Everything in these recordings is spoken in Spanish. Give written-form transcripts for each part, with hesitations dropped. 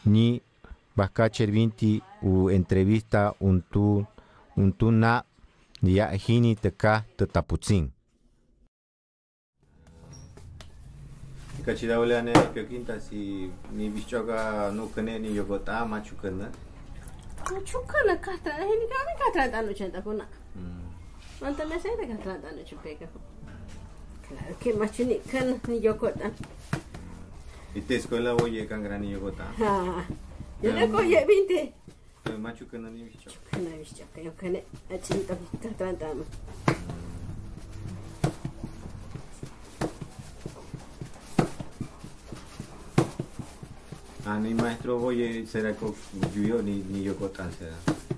ni Bascacher Vinti u entrevista un tu na ya hini teka tetaputzin. Kachida ulane piokinta si ni bichoga no kene ni yogota machukana. Machukana kata hini kami kata tanu chenta kuna. Manta me sai kata tanu chupeka. Claro que machuni kan ni yogota. Ite escuela oye kan grani yogota. Ha. Yo le coye 20. Machukana ni bichoga. Kana bichoga yo kene achinta kata tanu. Ni maestro voy será con yo ni yo cotan será.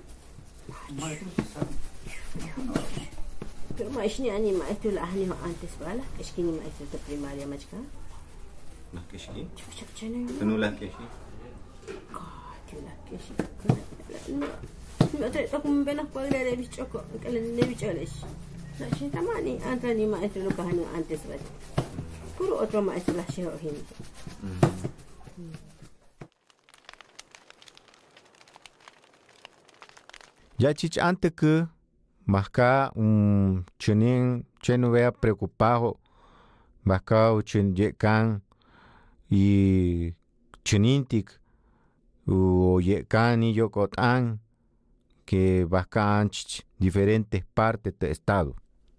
Pero mais ni ani maestro la ani antes bala, es que ni maestro de primaria machka. No que sí. Chukchane. No la que sí. Que la que sí. No te toco un benas padre de bichoco, que le ne bicholes. La chita mani antes ni maestro lo kahani antes bala. Puro otro maestro la sheho hin. Ya chich antes que masca chen vea preocupado masca chen yekan y chenintik o yekan y yokotan que bascan diferentes partes del estado.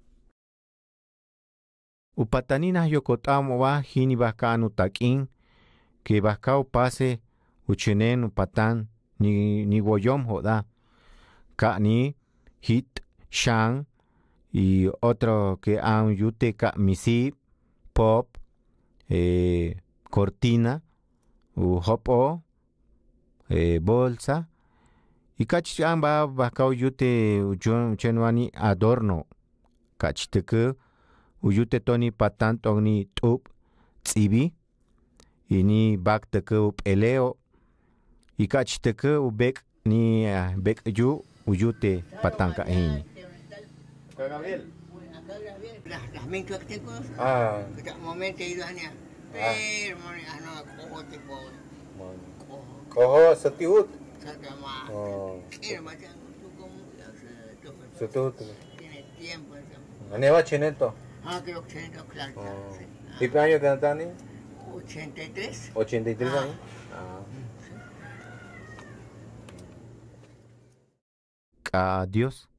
Upataninas yokotamo va hini bascan utakin que bascao pase uchenen upatan ni goyom joda. Kani, Hit, Shang y otro que han yuteca Misi, Pop, Cortina, Hopo, Bolsa. Y cachan va bacao yute chenuani adorno. Cachteke, uyute toni patan toni tup, tsibi, y ni bak teke up eleo. Y cachteke ubek ni bek yu. Uyute patanca ini. Gabriel. Las mezclas que tengo. Momento he ido a Ania. Pero no cojo tipo. Cojo satihut. Satama. Era macam tu como. Satihut. Tiene tiempo. Aneva cheneto. Creo que cheneto, claro. ¿Y qué año que tani? 83. 83 años. Adiós.